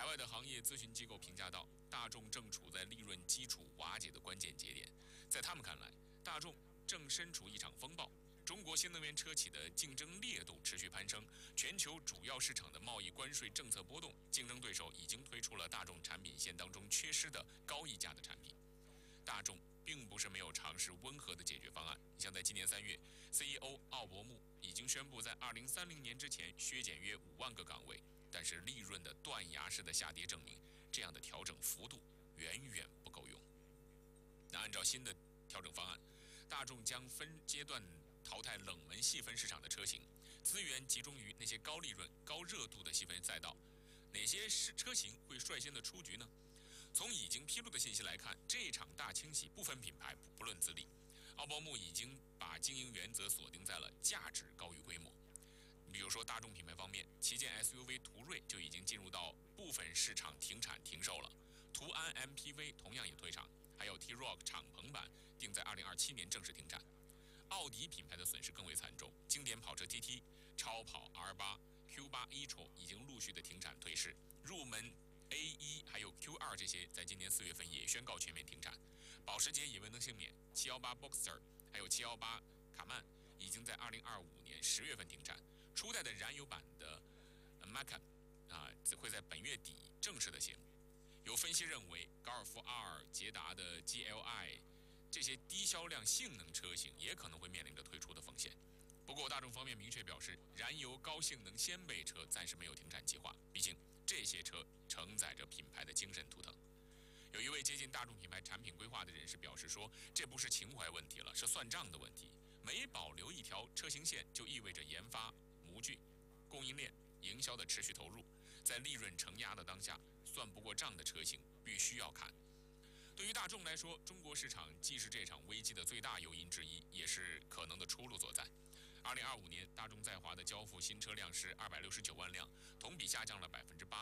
外的行业咨询机构评价到，大众正处在利润基础瓦解的关键节点。在他们看来，大众正身处一场风暴。中国新能源车企的竞争烈度持续攀升，全球主要市场的贸易关税政策波动，竞争对手已经推出了大众产品线当中缺失的高溢价的产品。大众并不是没有尝试温和的解决方案，像在今年3月 ，CEO 奥伯穆已经宣布在2030年之前削减约5万个岗位，但是利润的断崖式的下跌证明，这样的调整幅度远远不够用。那按照新的调整方案，大众将分阶段淘汰冷门细分市场的车型，资源集中于那些高利润、高热度的细分赛道。哪些车型会率先的出局呢？从已经披露的信息来看，这场大清洗不分品牌，不论资历。奥伯穆已经把经营原则锁定在了价值高于规模。比如说大众品牌方面，旗舰 SUV 途锐就已经进入到部分市场停产停售了，途安 MPV 同样也退场，还有 T-Roc 敞篷版定在2027年正式停产。奥迪品牌的损失更为惨重，经典跑车 TT、超跑 R8、Q8 e-tron 已经陆续的停产退市，入门 A1 还有 Q2 这些在今年4月份也宣告全面停产。保时捷也未能幸免，718 Boxster 还有718卡曼已经在2025年10月份停产。初代的燃油版的 Macan 会在本月底正式的谢幕。有分析认为，高尔夫 R、捷达的 GLI 这些低销量性能车型也可能会面临着退出的风险。不过大众方面明确表示，燃油高性能掀背车暂时没有停产计划，毕竟这些车承载着品牌的精神图腾。有一位接近大众品牌产品规划的人士表示说，这不是情怀问题了，是算账的问题。每保留一条车型线，就意味着研发、模具、供应链、营销的持续投入。在利润承压的当下，算不过账的车型必须要砍。对于大众来说，中国市场既是这场危机的最大诱因之一，也是可能的出路所在。2025年，大众在华的交付新车辆是269万辆，同比下降了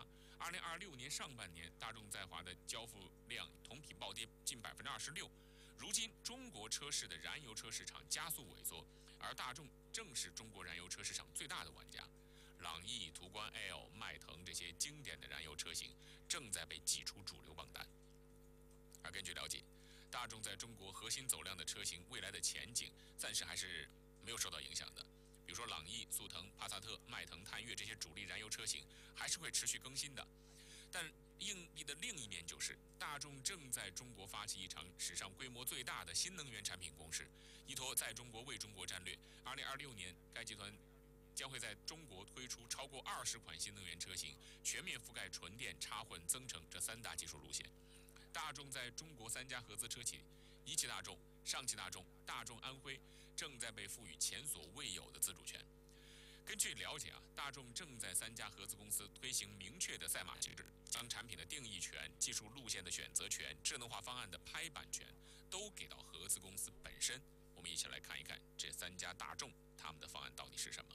8%。2026年上半年，大众在华的交付量同比暴跌近26%。如今，中国车市的燃油车市场加速萎缩，而大众正是中国燃油车市场最大的玩家。朗逸、途观 L、迈腾这些经典的燃油车型正在被挤出主流榜单。而根据了解，大众在中国核心走量的车型未来的前景暂时还是没有受到影响的。比如说朗逸、速腾、帕萨特、迈腾、探岳这些主力燃油车型还是会持续更新的。但硬币的另一面就是，大众正在中国发起一场史上规模最大的新能源产品攻势，依托在中国为中国战略。2026年，该集团将会在中国推出超过20款新能源车型，全面覆盖纯电、插混、增程这3大技术路线。大众在中国3家合资车企一汽大众、上汽大众、大众安徽正在被赋予前所未有的自主权。根据了解大众正在3家合资公司推行明确的赛马机制，将产品的定义权、技术路线的选择权、智能化方案的拍板权都给到合资公司本身。我们一起来看一看这3家大众他们的方案到底是什么。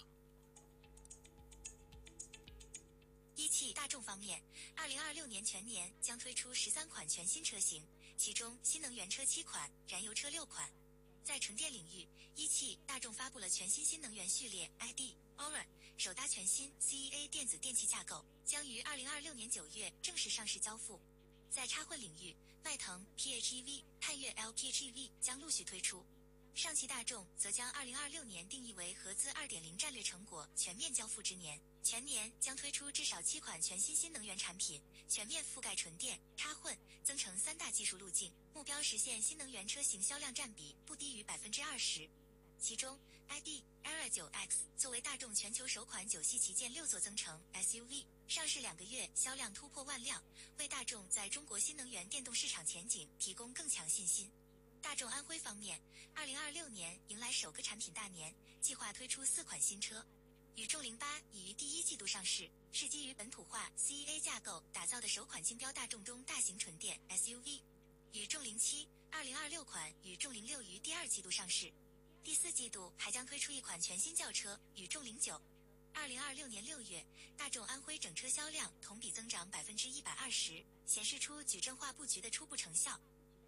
一汽大众方面，2026年全年将推出13款全新车型，其中新能源车7款，燃油车6款。在纯电领域，一汽大众发布了全新新能源序列 ID Aura， 首搭全新 CEA 电子电器架构，将于2026年9月正式上市交付。在插混领域，迈腾 PHEV、探岳 LPHEV 将陆续推出。上汽大众则将2026年定义为合资 2.0 战略成果全面交付之年，全年将推出至少7款全新新能源产品，全面覆盖纯电、插混、增程3大技术路径，目标实现新能源车型销量占比不低于20%。其中 ID Era 9X 作为大众全球首款9系旗舰6座增程 SUV， 上市2个月销量突破万辆，为大众在中国新能源电动市场前景提供更强信心。大众安徽方面，2026年迎来首个产品大年，计划推出4款新车。宇众08已于第1季度上市，是基于本土化 CEA 架构打造的首款竞标大众中大型纯电 SUV。宇众07 2026款宇众06于第2季度上市，第4季度还将推出一款全新轿车宇众09。2026年6月，大众安徽整车销量同比增长120%，显示出矩阵化布局的初步成效。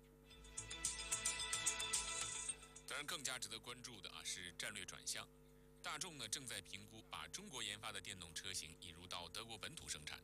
当然，更加值得关注的是战略转向。大众呢正在评估把中国研发的电动车型引入到德国本土生产，